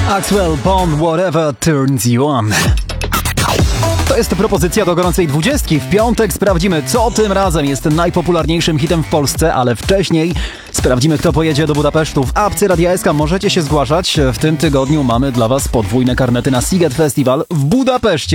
Axwell Bond, Whatever Turns You On. To jest propozycja do gorącej 20. W piątek sprawdzimy, co tym razem jest najpopularniejszym hitem w Polsce, ale wcześniej sprawdzimy, kto pojedzie do Budapesztu. W apce Radia SK możecie się zgłaszać. W tym tygodniu mamy dla Was podwójne karnety na Sziget Festival w Budapeszcie.